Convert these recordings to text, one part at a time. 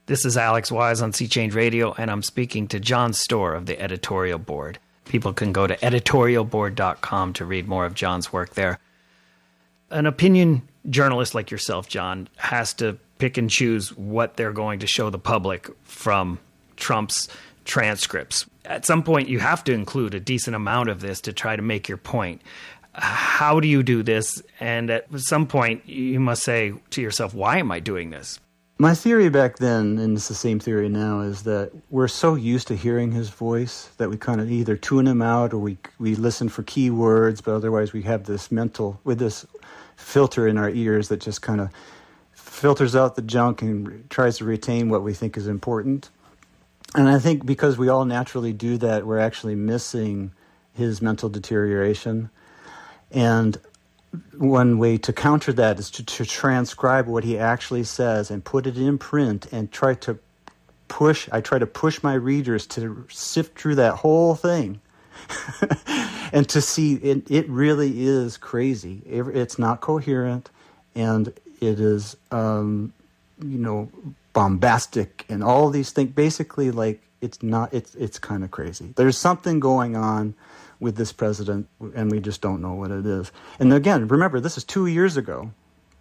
This is Alex Wise on Sea Change Radio, and I'm speaking to John Storr of the editorial board. People can go to editorialboard.com to read more of John's work there. An opinion journalist like yourself, John, has to pick and choose what they're going to show the public from Trump's transcripts. At some point, you have to include a decent amount of this to try to make your point. How do you do this? And at some point, you must say to yourself, why am I doing this? My theory back then, and it's the same theory now, is that we're so used to hearing his voice that we kind of either tune him out or we listen for keywords, but otherwise we have this this filter in our ears that just kind of filters out the junk and tries to retain what we think is important. And I think because we all naturally do that, we're actually missing his mental deterioration. And one way to counter that is to transcribe what he actually says and put it in print and try to push my readers to sift through that whole thing and to see it really is crazy. It's not coherent, and it is, bombastic and all these things. Basically, like, it's kind of crazy. There's something going on with this president, and we just don't know what it is. And again, remember, this is 2 years ago.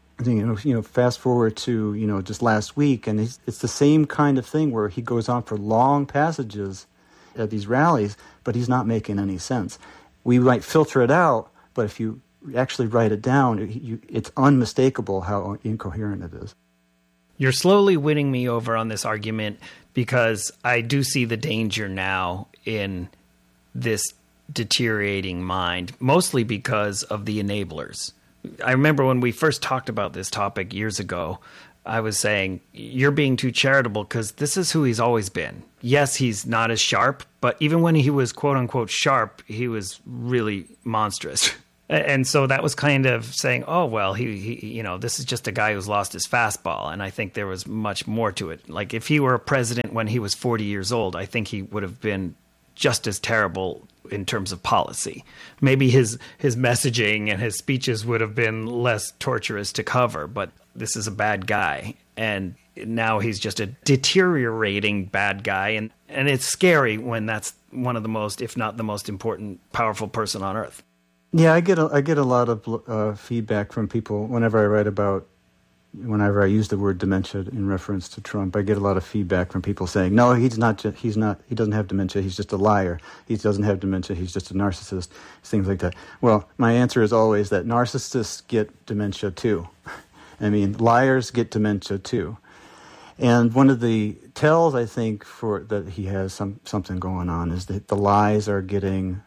Fast forward to just last week, and it's the same kind of thing where he goes on for long passages at these rallies, but he's not making any sense. We might filter it out, but if you actually write it down, it's unmistakable how incoherent it is. You're slowly winning me over on this argument because I do see the danger now in this deteriorating mind, mostly because of the enablers. I remember when we first talked about this topic years ago, I was saying, you're being too charitable because this is who he's always been. Yes, he's not as sharp, but even when he was quote unquote sharp, he was really monstrous. And so that was kind of saying, oh, well, he this is just a guy who's lost his fastball. And I think there was much more to it. Like, if he were a president when he was 40 years old, I think he would have been just as terrible in terms of policy. Maybe his messaging and his speeches would have been less torturous to cover, but this is a bad guy. And now he's just a deteriorating bad guy. And it's scary when that's one of the most, if not the most important, powerful person on earth. Yeah, I get a lot of feedback from people whenever I use the word dementia in reference to Trump. I get a lot of feedback from people saying, no, he doesn't have dementia, he's just a liar. He doesn't have dementia, he's just a narcissist, things like that. Well, my answer is always that narcissists get dementia too. I mean, liars get dementia too. And one of the tells, I think, for that he has something going on is that the lies are getting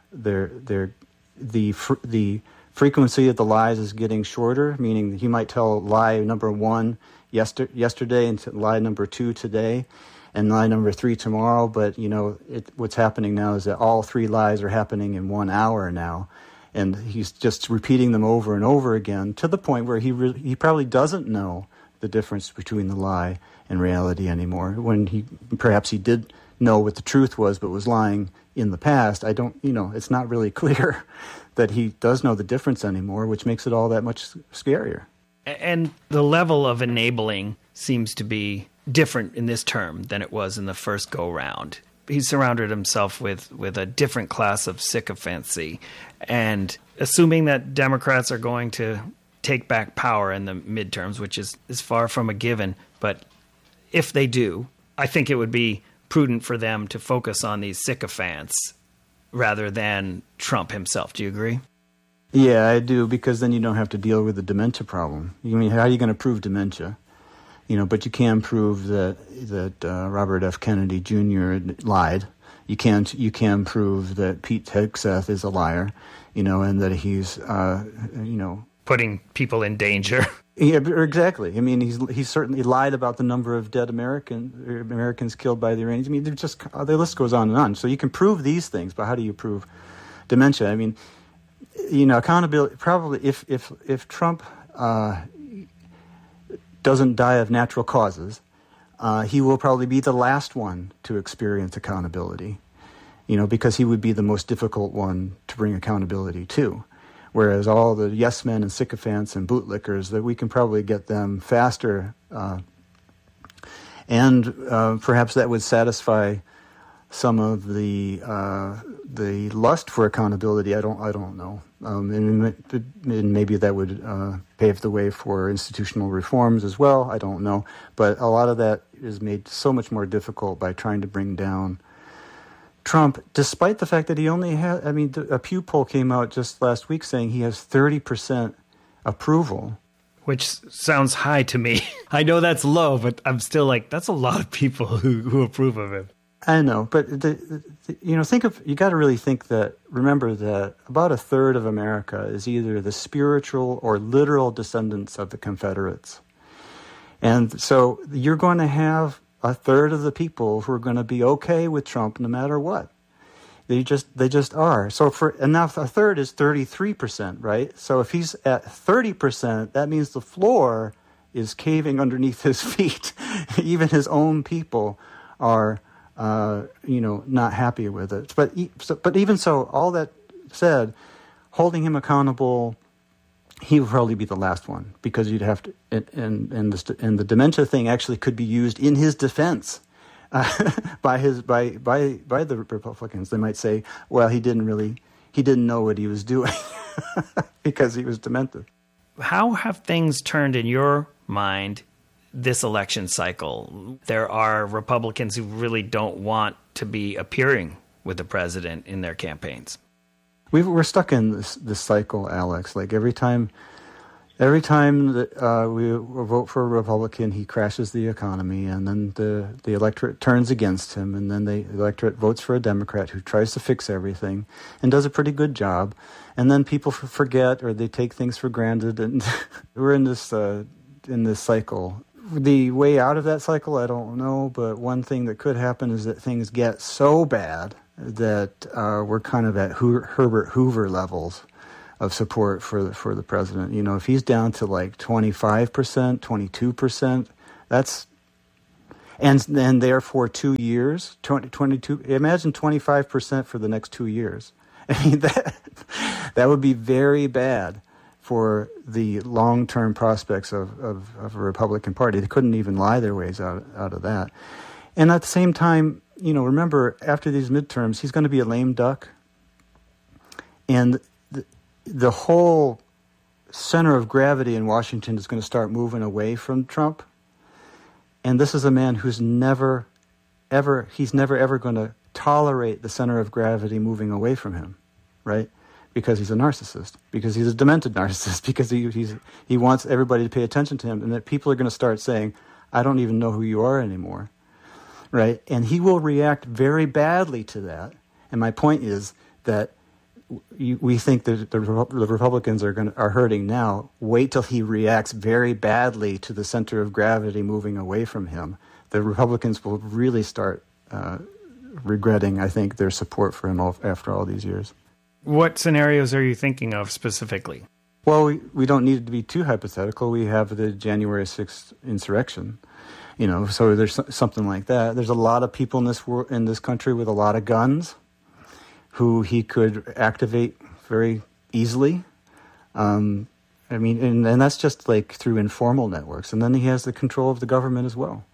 the frequency of the lies is getting shorter, meaning he might tell lie number 1 yesterday and lie number 2 today and lie number 3 tomorrow. But, what's happening now is that all 3 lies are happening in 1 hour now. And he's just repeating them over and over again to the point where he probably doesn't know the difference between the lie and reality anymore. When perhaps he did know what the truth was but was lying in the past, it's not really clear that he does know the difference anymore, which makes it all that much scarier. And the level of enabling seems to be different in this term than it was in the first go-round. He's surrounded himself with a different class of sycophancy. And assuming that Democrats are going to take back power in the midterms, which is far from a given, but if they do, I think it would be prudent for them to focus on these sycophants rather than Trump himself. Do you agree? Yeah, I do, because then you don't have to deal with the dementia problem. I mean, how are you going to prove dementia? But you can prove that Robert F. Kennedy Jr. lied. You can prove that Pete Hegseth is a liar, and that he's putting people in danger. Yeah, exactly. I mean, he's certainly lied about the number of dead Americans killed by the Iranians. I mean, the list goes on and on. So you can prove these things, but how do you prove dementia? I mean, accountability. Probably, if Trump doesn't die of natural causes, he will probably be the last one to experience accountability. Because he would be the most difficult one to bring accountability to. Whereas all the yes men and sycophants and bootlickers, that we can probably get them faster. And perhaps that would satisfy some of the lust for accountability. I don't know. And maybe that would pave the way for institutional reforms as well. I don't know. But a lot of that is made so much more difficult by trying to bring down Trump, despite the fact that he only had, a Pew poll came out just last week saying he has 30% approval. Which sounds high to me. I know that's low, but I'm still like, that's a lot of people who approve of him. I know, but you got to really remember that about a third of America is either the spiritual or literal descendants of the Confederates. And so you're going to have a third of the people who are going to be okay with Trump no matter what. They just are. So and now a third is 33%, right? So if he's at 30%, that means the floor is caving underneath his feet. Even his own people are not happy with it. But even so, all that said, holding him accountable, he would probably be the last one, because you'd have to, and the dementia thing actually could be used in his defense by the Republicans. They might say, well, he didn't know what he was doing because he was demented. How have things turned in your mind this election cycle? There are Republicans who really don't want to be appearing with the president in their campaigns. We're stuck in this cycle, Alex. Like every time that we vote for a Republican, he crashes the economy, and then the electorate turns against him, and then the electorate votes for a Democrat who tries to fix everything and does a pretty good job, and then people forget, or they take things for granted, and we're in this cycle. The way out of that cycle, I don't know, but one thing that could happen is that things get so bad that we're kind of at Herbert Hoover levels of support for the president. If he's down to like 25%, 22%, that's, and therefore 2 years, 22. Imagine 25% for the next 2 years. I mean, that would be very bad for the long-term prospects of a Republican Party. They couldn't even lie their ways out of that. And at the same time, remember, after these midterms, he's going to be a lame duck. And the whole center of gravity in Washington is going to start moving away from Trump. And this is a man who's never ever going to tolerate the center of gravity moving away from him, right? Because he's a narcissist, because he's a demented narcissist, because he wants everybody to pay attention to him, and that people are going to start saying, I don't even know who you are anymore, right? And he will react very badly to that. And my point is that we think that the Republicans are hurting now. Wait till he reacts very badly to the center of gravity moving away from him. The Republicans will really start regretting, I think, their support for him after all these years. What scenarios are you thinking of specifically? Well, we don't need to be too hypothetical. We have the January 6th insurrection, so there's something like that. There's a lot of people in this country with a lot of guns who he could activate very easily. And that's just like through informal networks. And then he has the control of the government as well.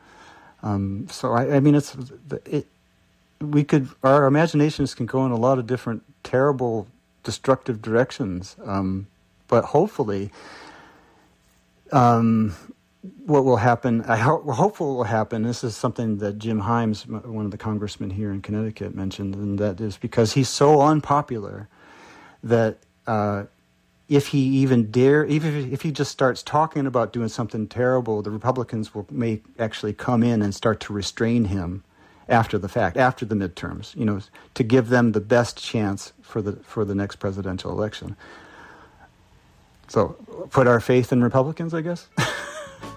Our imaginations can go in a lot of different terrible, destructive directions. But hopefully, what will happen, hopefully what will happen, this is something that Jim Himes, one of the congressmen here in Connecticut, mentioned, and that is because he's so unpopular that if he just starts talking about doing something terrible, the Republicans may actually come in and start to restrain him after the fact, after the midterms, to give them the best chance for the next presidential election. So put our faith in Republicans, I guess.